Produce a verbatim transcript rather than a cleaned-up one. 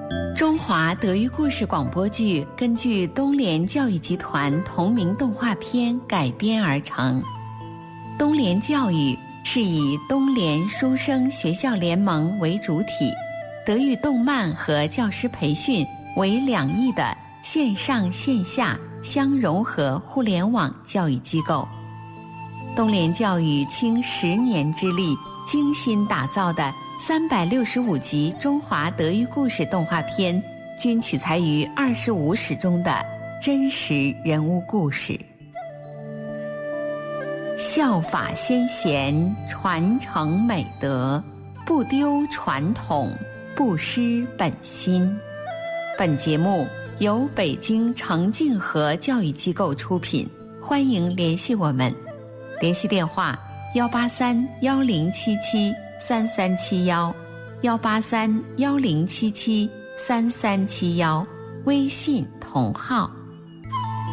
中华德育故事广播剧根据东联教育集团同名动画片改编而成。东联教育是以东联书生学校联盟为主体，德育动漫和教师培训为两翼的线上线下相融合互联网教育机构。东联教育倾十年之力精心打造的三百六十五集中华德育故事动画片，均取材于二十五史中的真实人物故事。效法先贤，传承美德，不丢传统，不失本心。本节目由北京程静和教育机构出品，欢迎联系我们。联系电话：幺八三幺零七七三三七幺，幺八三幺零七七三三七幺，微信同号。